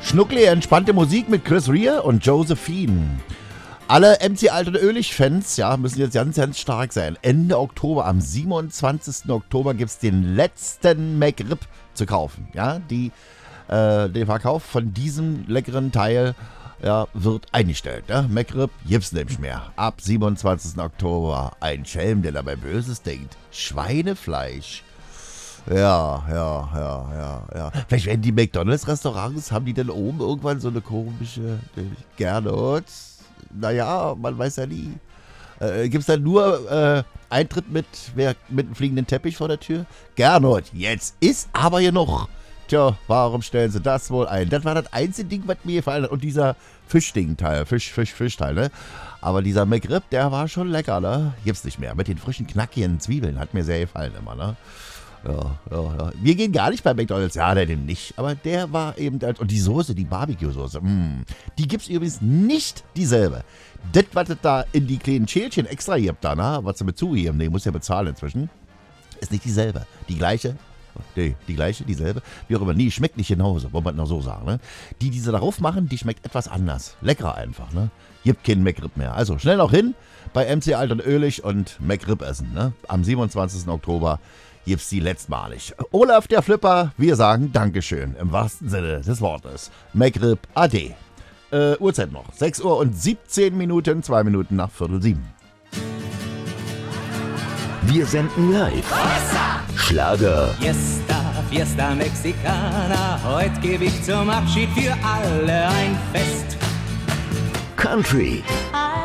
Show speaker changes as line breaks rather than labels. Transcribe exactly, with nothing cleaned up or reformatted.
Schnuckli, entspannte Musik mit Chris Rea und Josephine. Alle M C Alt und Oehlich-Fans, ja, müssen jetzt ganz, ganz stark sein. Ende Oktober, am siebenundzwanzigsten Oktober gibt es den letzten McRib zu kaufen. Ja, die, äh, der Verkauf von diesem leckeren Teil ja, wird eingestellt. Ja? McRib gibt's nämlich mehr. Ab siebenundzwanzigsten Oktober. Ein Schelm, der dabei Böses denkt. Schweinefleisch. Ja, ja, ja, ja, ja. Vielleicht werden die McDonalds-Restaurants, haben die denn oben irgendwann so eine komische Gernot? Naja, man weiß ja nie. Äh, Gibt es da nur äh, Eintritt mit, wer, mit einem fliegenden Teppich vor der Tür? Gernot, jetzt ist aber genug. Tja, warum stellen sie das wohl ein? Das war das einzige Ding, was mir gefallen hat. Und dieser Fischding-Teil, Fisch, Fisch, Fischteil, ne? Aber dieser McRib, der war schon lecker, ne? Gibt's nicht mehr. Mit den frischen, knackigen Zwiebeln hat mir sehr gefallen immer, ne? Ja, ja, ja. Wir gehen gar nicht bei McDonalds. Ja, der dem nicht. Aber der war eben halt. Und die Soße, die Barbecue-Soße, mm, die gibt's übrigens nicht dieselbe. Das, was es da in die kleinen Schälchen extra gibt, da, na, was sie mit zugeben, nee, muss ja bezahlen inzwischen, ist nicht dieselbe. Die gleiche, nee, die gleiche, dieselbe, wie auch immer. Nee, schmeckt nicht genauso, wollen wir noch so sagen, ne? Die, die sie darauf machen, die schmeckt etwas anders. Leckerer einfach, ne? Gibt keinen McRib mehr. Also schnell noch hin bei M C Alt und Oehlich und McRib essen, ne? Am siebenundzwanzigsten Oktober gibt's die letztmalig. Olaf der Flipper, wir sagen Dankeschön, im wahrsten Sinne des Wortes. McRib Ade. Äh, Uhrzeit noch. sechs Uhr und siebzehn Minuten, zwei Minuten nach Viertel sieben.
Wir senden live. Schlager.
Fiesta, Fiesta Mexicana, heute gebe ich zum Abschied für alle ein Fest.
Country.